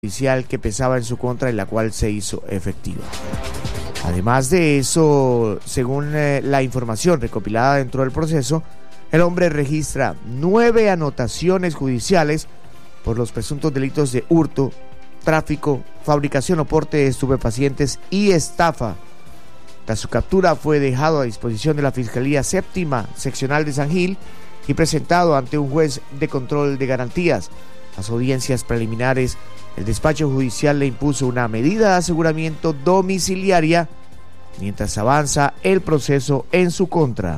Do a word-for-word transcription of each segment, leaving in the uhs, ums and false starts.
judicial que pesaba en su contra y la cual se hizo efectiva. Además de eso, según eh, la información recopilada dentro del proceso, el hombre registra nueve anotaciones judiciales por los presuntos delitos de hurto, tráfico, fabricación o porte de estupefacientes y estafa. Tras su captura fue dejado a disposición de la Fiscalía Séptima Seccional de San Gil y presentado ante un juez de control de garantías. Las audiencias preliminares, el despacho judicial le impuso una medida de aseguramiento domiciliaria mientras avanza el proceso en su contra.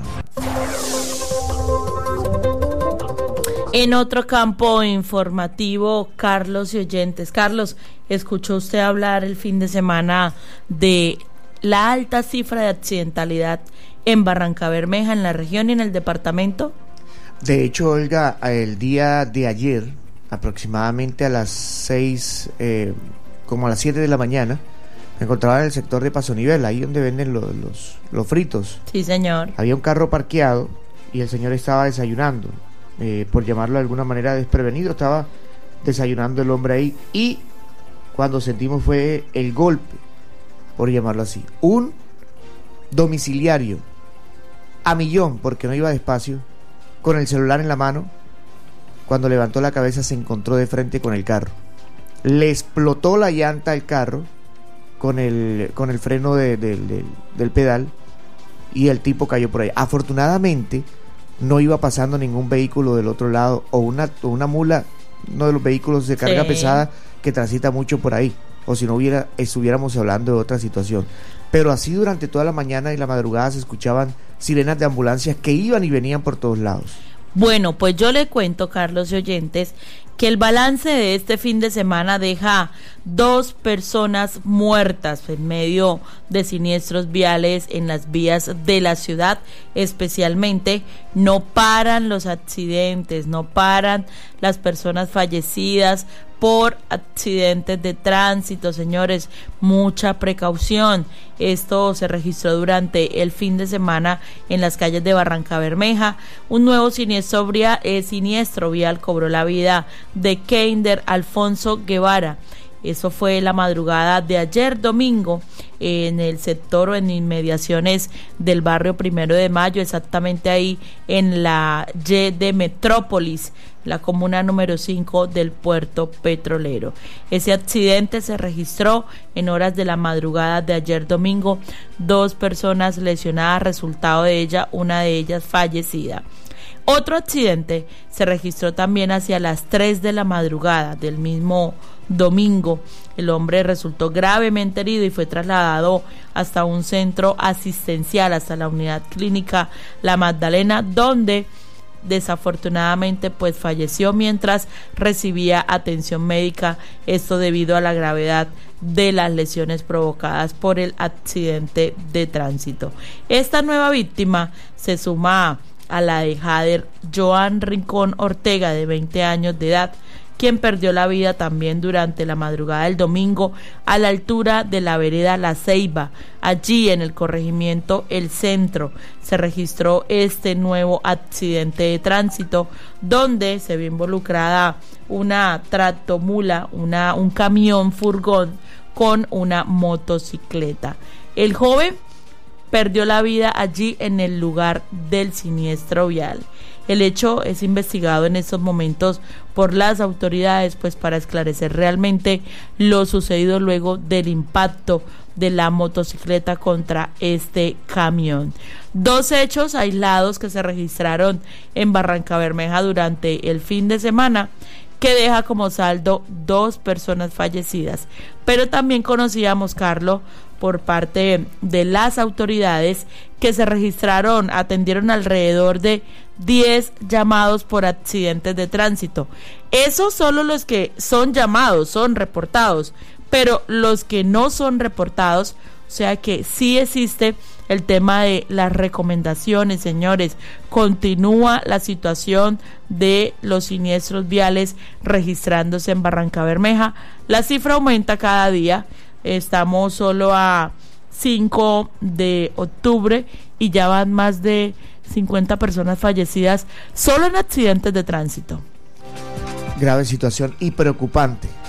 En otro campo informativo, Carlos y oyentes. Carlos, ¿escuchó usted hablar el fin de semana de la alta cifra de accidentalidad en Barrancabermeja, en la región y en el departamento? De hecho, Olga, el día de ayer, aproximadamente a las seis, eh, como a las siete de la mañana, me encontraba en el sector de Paso Nivel, ahí donde venden los, los, los fritos. Sí, señor. Había un carro parqueado y el señor estaba desayunando, eh, por llamarlo de alguna manera desprevenido, estaba desayunando el hombre ahí, y cuando sentimos fue el golpe, por llamarlo así, un domiciliario a millón, porque no iba despacio, con el celular en la mano. Cuando levantó la cabeza se encontró de frente con el carro. Le explotó la llanta al carro con el, con el freno de, de, de, del pedal, y el tipo cayó por ahí. Afortunadamente no iba pasando ningún vehículo del otro lado, o una, o una mula, uno de los vehículos de carga sí. pesada que transita mucho por ahí, o si no hubiera, estuviéramos hablando de otra situación. Pero así durante toda la mañana y la madrugada se escuchaban sirenas de ambulancias que iban y venían por todos lados. Bueno, pues yo le cuento, Carlos y oyentes, que el balance de este fin de semana deja dos personas muertas en medio de siniestros viales en las vías de la ciudad. Especialmente no paran los accidentes, no paran las personas fallecidas por accidentes de tránsito. Señores, mucha precaución. Esto se registró durante el fin de semana en las calles de Barrancabermeja. Un nuevo siniestro, bria, eh, siniestro vial cobró la vida de Keinder Alfonso Guevara. Eso fue la madrugada de ayer domingo en el sector o en inmediaciones del barrio Primero de Mayo, exactamente ahí en la Y de Metrópolis, la comuna número cinco del puerto petrolero. Ese accidente se registró en horas de la madrugada de ayer domingo. Dos personas lesionadas, resultado de ella, una de ellas fallecida. Otro accidente se registró también hacia las tres de la madrugada del mismo domingo. El hombre resultó gravemente herido y fue trasladado hasta un centro asistencial, hasta la unidad clínica La Magdalena, donde desafortunadamente pues falleció mientras recibía atención médica, esto debido a la gravedad de las lesiones provocadas por el accidente de tránsito. Esta nueva víctima se suma a la de Jader Joan Rincón Ortega, de veinte años de edad, quien perdió la vida también durante la madrugada del domingo a la altura de la vereda La Ceiba. Allí en el corregimiento El Centro se registró este nuevo accidente de tránsito, donde se vio involucrada una tractomula, una, un camión furgón con una motocicleta. El joven perdió la vida allí en el lugar del siniestro vial. El hecho es investigado en estos momentos por las autoridades, pues para esclarecer realmente lo sucedido luego del impacto de la motocicleta contra este camión. Dos hechos aislados que se registraron en Barrancabermeja durante el fin de semana, que deja como saldo dos personas fallecidas. Pero también conocíamos, Carlos, por parte de las autoridades, que se registraron, atendieron alrededor de diez llamados por accidentes de tránsito. Esos solo los que son llamados, son reportados, pero los que no son reportados, o sea que sí existe el tema de las recomendaciones. Señores, continúa la situación de los siniestros viales registrándose en Barrancabermeja. La cifra aumenta cada día. Estamos solo a cinco de octubre y ya van más de cincuenta personas fallecidas solo en accidentes de tránsito. Grave situación y preocupante.